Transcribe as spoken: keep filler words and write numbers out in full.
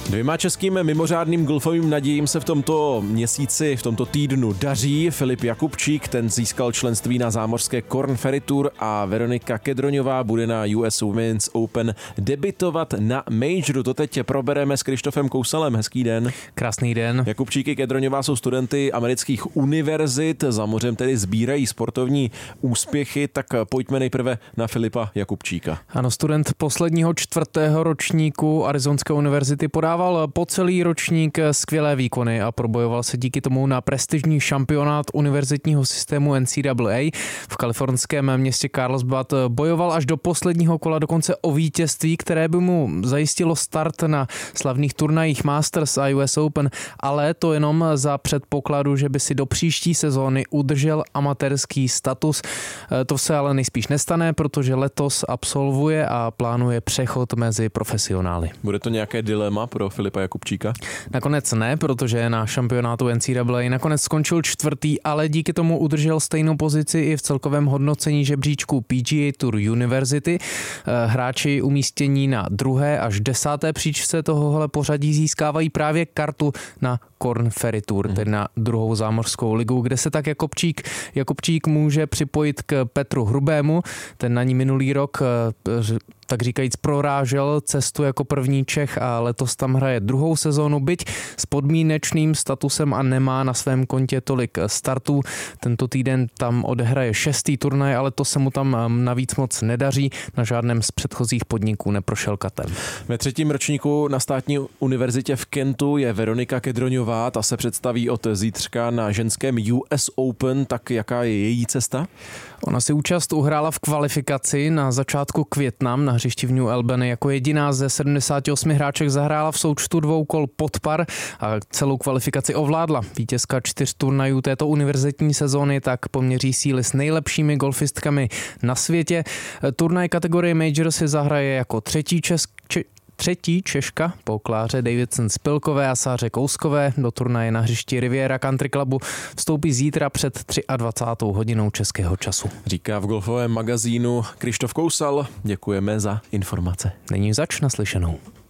Dvěma českým mimořádným golfovým nadějím se v tomto měsíci, v tomto týdnu daří. Filip Jakubčík, ten získal členství na zámořské Korn Ferry Tour a Veronika Kedroňová bude na U S Women's Open debitovat na majoru. To teď probereme s Krištofem Kousalem. Hezký den. Krásný den. Jakubčík, Kedroňová jsou studenty amerických univerzit, za mořem tedy sbírají sportovní úspěchy, tak pojďme nejprve na Filipa Jakubčíka. Ano, student posledního čtvrtého ročníku Arizonské univerzity podával po celý ročník skvělé výkony a probojoval se díky tomu na prestižní šampionát univerzitního systému N C A A. V kalifornském městě Carlsbad bojoval až do posledního kola, dokonce o vítězství, které by mu zajistilo start na slavných turnajích Masters a U S Open, ale to jenom za předpokladu, že by si do příští sezóny udržel amatérský status. To se ale nejspíš nestane, protože letos absolvuje a plánuje přechod mezi profesionály. Bude to nějaké dilema pro Filipa Jakubčíka? Nakonec ne, protože na šampionátu N C A A nakonec skončil čtvrtý, ale díky tomu udržel stejnou pozici i v celkovém hodnocení žebříčku P G A Tour University. Hráči umístění na druhé až desáté příčce tohohle pořadí získávají právě kartu na Korn Ferry Tour, tedy na druhou zámořskou ligu, kde se tak Jakubčík, Jakubčík může připojit k Petru Hrubému. Ten na ní minulý rok, tak říkajíc, prorážel cestu jako první Čech a letos tam hraje druhou sezónu, byť s podmínečným statusem a nemá na svém kontě tolik startů. Tento týden tam odehraje šestý turnaj, ale to se mu tam navíc moc nedaří. Na žádném z předchozích podniků neprošel katem. Ve třetím ročníku na státní univerzitě v Kentu je Veronika Kedroňová, ta se představí od zítřka na ženském U S Open, tak jaká je její cesta? Ona si účast uhrála v kvalifikaci na začátku května na hřišti v New Albany. Jako jediná ze sedmdesáti osmi hráček zahrála v součtu dvou kol pod par a celou kvalifikaci ovládla. Vítězka čtyř turnajů této univerzitní sezóny tak poměří síly s nejlepšími golfistkami na světě. Turnaj kategorie Major si zahraje jako třetí česk... Třetí Češka po Kláře Davidson-Spilkové a Sáře Kouskové. Do turnaje na hřišti Riviera Country Clubu vstoupí zítra před dvacátou třetí hodinou českého času. Říká v golfovém magazínu Krištof Kousal. Děkujeme za informace. Není zač, naslyšenou.